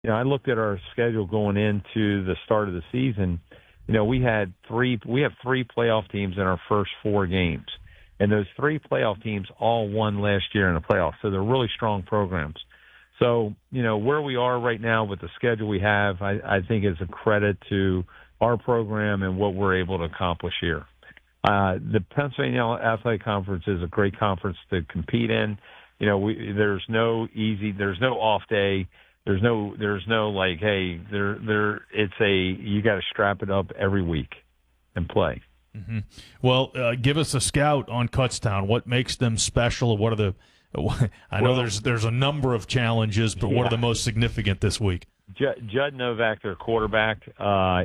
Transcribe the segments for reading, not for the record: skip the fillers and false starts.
I looked at our schedule going into the start of the season. We have three playoff teams in our first four games. And those three playoff teams all won last year in the playoffs. So they're really strong programs. So, where we are right now with the schedule we have, I think is a credit to our program and what we're able to accomplish here. The Pennsylvania Athletic Conference is a great conference to compete in. There's no off day. There's no like, hey, you got to strap it up every week and play. Mm-hmm. Well, give us a scout on Kutztown. What makes them special? What are the? I know there's a number of challenges, but what are the most significant this week? Judd Novak, their quarterback, he's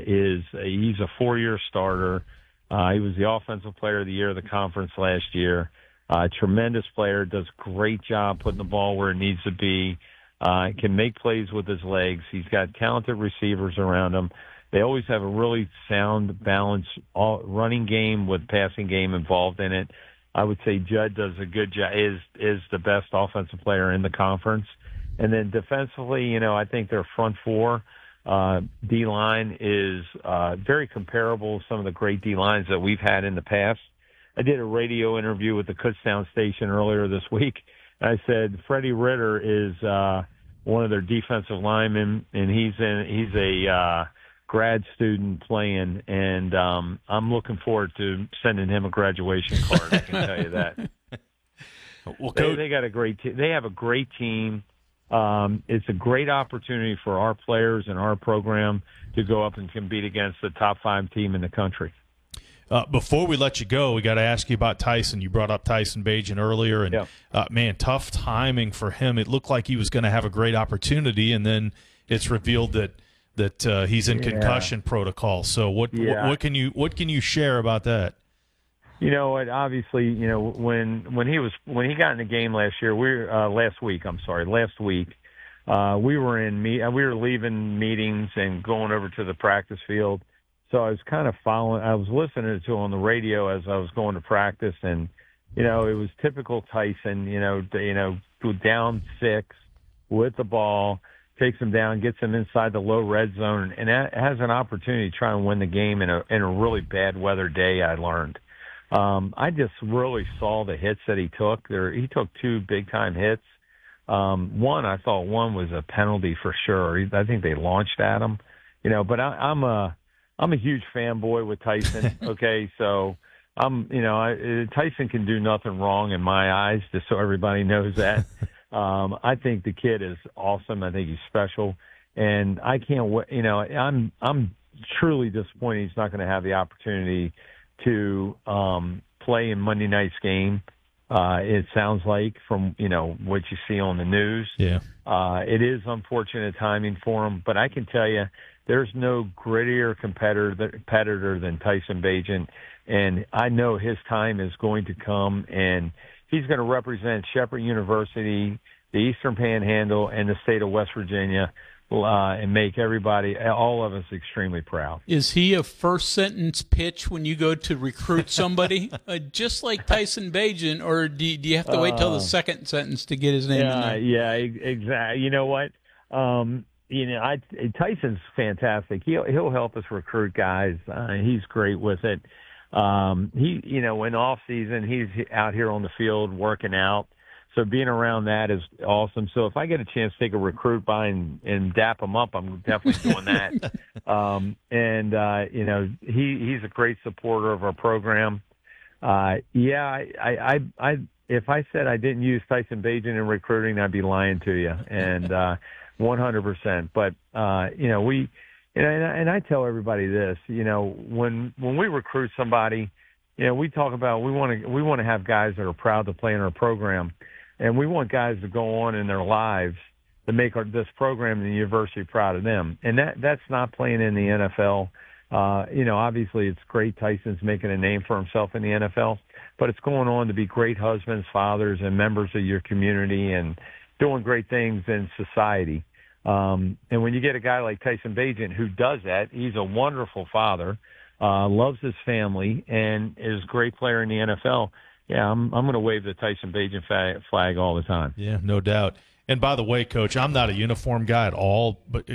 a 4-year starter. He was the offensive player of the year of the conference last year. Tremendous player, does a great job putting the ball where it needs to be. Can make plays with his legs. He's got talented receivers around him. They always have a really sound, balanced running game with passing game involved in it. I would say Judd does a good job, is the best offensive player in the conference. And then defensively, I think their front four, D-line is very comparable to some of the great D-lines that we've had in the past. I did a radio interview with the Kutztown station earlier this week. I said Freddie Ritter is one of their defensive linemen, and he's a grad student playing, and I'm looking forward to sending him a graduation card. I can tell you that. Well, they got a great team. They have a great team. It's a great opportunity for our players and our program to go up and compete against the top 5 team in the country. Before we let you go, we got to ask you about Tyson. You brought up Tyson Bagent earlier, and man, tough timing for him. It looked like he was going to have a great opportunity, and then it's revealed that he's in concussion protocol. So what can you share about that? Obviously, when he got in the game last week, we were leaving meetings and going over to the practice field. So I was kind of I was listening to on the radio as I was going to practice, and it was typical Tyson. Go down 6 with the ball, takes him down, gets him inside the low red zone, and has an opportunity to try and win the game in a really bad weather day. I learned. I just really saw the hits that he took. He took 2 big time hits. I thought one was a penalty for sure. I think they launched at him. But I'm a huge fanboy with Tyson. Okay, so Tyson can do nothing wrong in my eyes, just so everybody knows that. I think the kid is awesome. I think he's special, and I can't wait. I'm truly disappointed he's not going to have the opportunity to play in Monday night's game. It sounds like from what you see on the news. Yeah, it is unfortunate timing for him, but I can tell you, there's no grittier competitor than Tyson Bagent, and I know his time is going to come, and he's going to represent Shepherd University, the Eastern Panhandle, and the state of West Virginia, and make all of us, extremely proud. Is he a first sentence pitch when you go to recruit somebody, just like Tyson Bagent, or do you have to wait till the second sentence to get his name in there? Yeah, exactly. You know what? Tyson's fantastic. He'll help us recruit guys. He's great with it. In off season, he's out here on the field working out. So being around that is awesome. So if I get a chance to take a recruit by and dap him up, I'm definitely doing that. He's a great supporter of our program. If I said I didn't use Tyson Bagent in recruiting, I'd be lying to you. And 100%. But and I tell everybody this, when we recruit somebody, we talk about we want to have guys that are proud to play in our program, and we want guys to go on in their lives to make this program and the university proud of them. And that's not playing in the NFL. Obviously it's great Tyson's making a name for himself in the NFL, but it's going on to be great husbands, fathers, and members of your community and doing great things in society. And when you get a guy like Tyson Bagent who does that, he's a wonderful father, loves his family, and is a great player in the NFL. Yeah, I'm going to wave the Tyson Bagent flag all the time. Yeah, no doubt. And by the way, Coach, I'm not a uniform guy at all, but